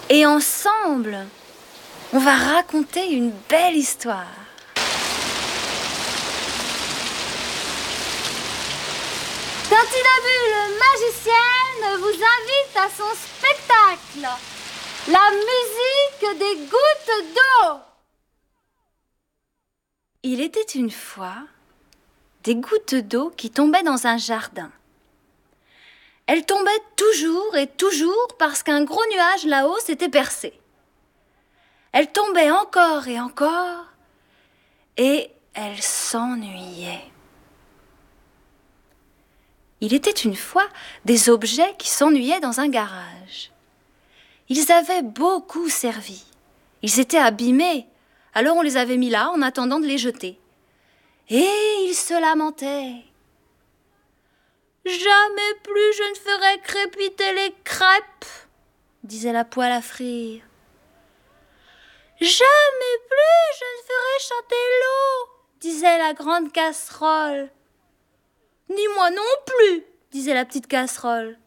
Et ensemble, on va raconter une belle histoire. Tintinabule magicienne vous invite à son spectacle, la musique des gouttes d'eau. Il était une fois des gouttes d'eau qui tombaient dans un jardin. Elles tombaient toujours et toujours parce qu'un gros nuage là-haut s'était percé. Elles tombaient encore et elles s'ennuyaient. Il était une fois des objets qui s'ennuyaient dans un garage. Ils avaient beaucoup servi. Ils étaient abîmés, alors on les avait mis là en attendant de les jeter. Et ils se lamentaient. Jamais plus je ne ferai crépiter les crêpes, disait la poêle à frire. Jamais plus je ne ferai chanter l'eau, disait la grande casserole. Ni moi non plus, disait la petite casserole.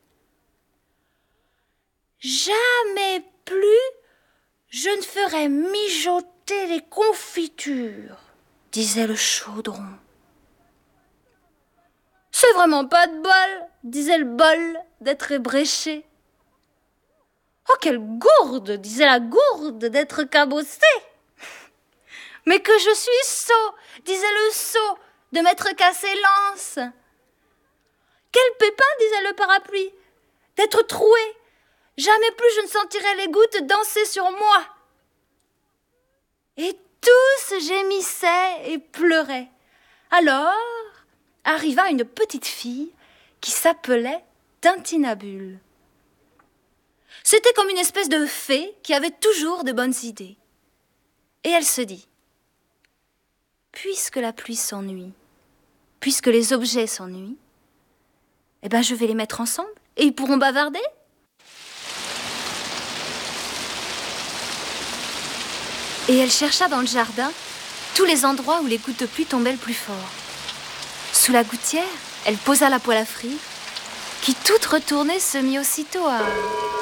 Jamais plus je ne ferai mijoter les confitures, disait le chaudron. C'est vraiment pas de bol, disait le bol d'être ébréché. Oh, quelle gourde, disait la gourde d'être cabossée. Mais que je suis sot, disait le sot de m'être cassé l'anse. Quel pépin, disait le parapluie, d'être troué. Jamais plus je ne sentirai les gouttes danser sur moi. Et tous gémissaient et pleuraient. Alors arriva une petite fille qui s'appelait Tintinabule. C'était comme une espèce de fée qui avait toujours de bonnes idées. Et elle se dit, puisque la pluie s'ennuie, puisque les objets s'ennuient, eh ben je vais les mettre ensemble et ils pourront bavarder. Et elle chercha dans le jardin tous les endroits où les gouttes de pluie tombaient le plus fort. Sous la gouttière, elle posa la poêle à frire, qui toute retournée se mit aussitôt à